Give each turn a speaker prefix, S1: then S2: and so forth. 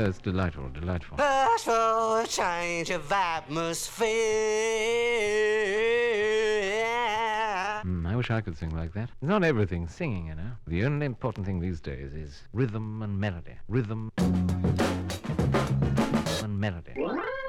S1: that's delightful, delightful.
S2: Ask for a change of atmosphere.
S1: I wish I could sing like that. It's not everything singing, you know. The only important thing these days is rhythm and melody. Rhythm and melody.